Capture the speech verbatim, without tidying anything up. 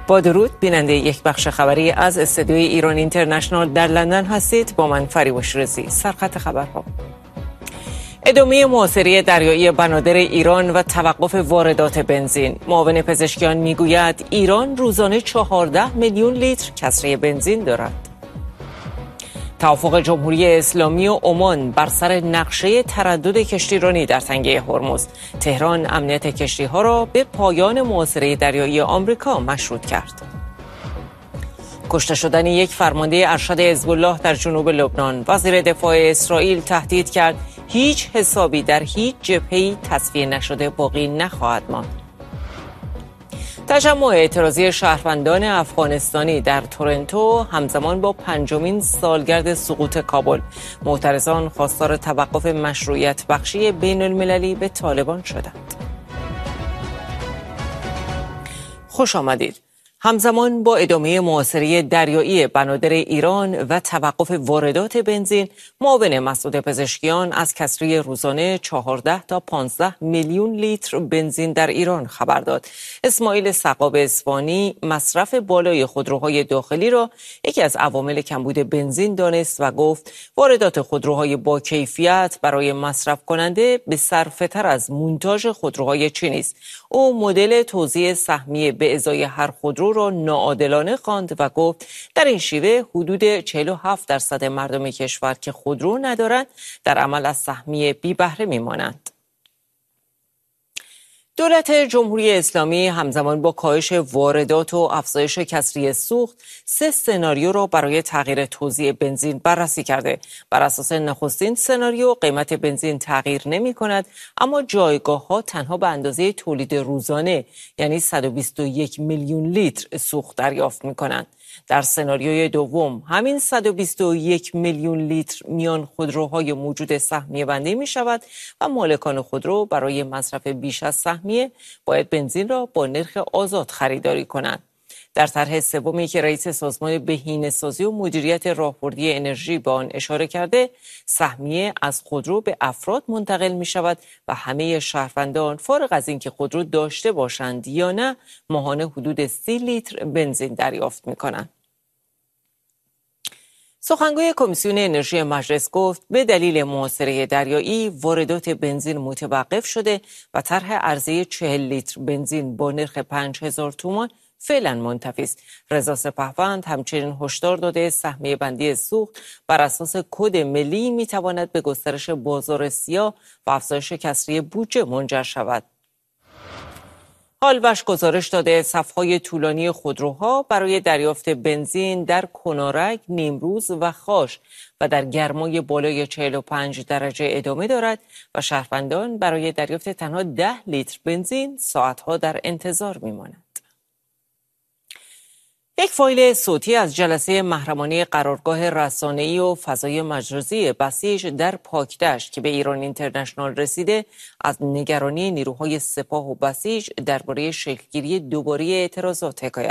با درود، بیننده یک بخش خبری از استودیوی ایران اینترنشنال در لندن هستید. با من فریبرش رضی. سرخط خبرها: ادامه محاصره دریایی بنادر ایران و توقف واردات بنزین. معاون پزشکیان میگوید ایران روزانه چهارده میلیون لیتر کسری بنزین دارد. توافق جمهوری اسلامی و عمان بر سر نقشه تردد کشتیرانی در تنگه هرمز. تهران امنیت کشتی‌ها را به پایان محاصره دریایی آمریکا مشروط کرد. کشته شدن یک فرمانده ارشد حزب الله در جنوب لبنان. وزیر دفاع اسرائیل تهدید کرد هیچ حسابی در هیچ جبهه‌ای تصفیه نشده باقی نخواهد ماند. تجمع اعتراضی شهروندان افغانستانی در تورنتو همزمان با پنجمین سالگرد سقوط کابل. معترضان خواستار توقف مشروعیت بخشی بین المللی به طالبان شدند. خوش آمدید. همزمان با ادامه محاصره دریایی بنادر ایران و توقف واردات بنزین، معاون مسئول پزشکیان از کسری روزانه چهارده تا پانزده میلیون لیتر بنزین در ایران خبر داد. اسماعیل سقاب اصفهانی مصرف بالای خودروهای داخلی را یکی از عوامل کمبود بنزین دانست و گفت واردات خودروهای با کیفیت برای مصرف کننده به صرفه تر از مونتاژ خودروهای چینی است. او مدل توزیع سهمیه به ازای هر خودرو را ناعادلانه خواند و گفت در این شیوه حدود چهل و هفت درصد مردم کشور که خودرو ندارند در عمل از سهمیه بی بهره میمانند. دولت جمهوری اسلامی همزمان با کاهش واردات و افزایش کسری سوخت، سه سناریو را برای تغییر توزیع بنزین بررسی کرده. بر اساس نخستین سناریو قیمت بنزین تغییر نمی کند، اما جایگاه ها تنها به اندازه تولید روزانه یعنی صد و بیست و یک میلیون لیتر سوخت دریافت می کنند. در سناریوی دوم همین صد و بیست و یک میلیون لیتر میان خودروهای موجود سهمیه بندی می شود و مالکان خودرو برای مصرف بیش از سهمیه باید بنزین را با نرخ آزاد خریداری کنند. در طرح سومی که رئیس سازمان بهینه‌سازی و مدیریت راهبردی انرژی به آن اشاره کرده، سهمیه از خودرو به افراد منتقل می شود و همه شهروندان فارغ از اینکه خودرو داشته باشند یا نه ماهانه حدود سی لیتر بنزین دریافت می کنند. سخنگوی کمیسیون انرژی مجلس گفت به دلیل محاصره دریایی واردات بنزین متوقف شده و طرح عرضه چهل لیتر بنزین با نرخ پنج هزار تومان فعلا منتفی است. رضا سپهوند همچنین هشدار داده سهمیه بندی سوخت بر اساس کد ملی می تواند به گسترش بازار سیاه و افزایش کسری بودجه منجر شود. هالوش گزارش داده صف‌های طولانی خودروها برای دریافت بنزین در کنارک، نیمروز و خاش و در گرمای بالای چهل و پنج درجه ادامه دارد و شهروندان برای دریافت تنها ده لیتر بنزین ساعتها در انتظار می‌مانند. یک فایل صوتی از جلسه محرمانه قرارگاه رسانه‌ای و فضای مجازی بسیج در پاکدشت که به ایران اینترنشنال رسیده از نگرانی نیروهای سپاه و بسیج درباره شکلگیری دوباره اعتراضات حکایت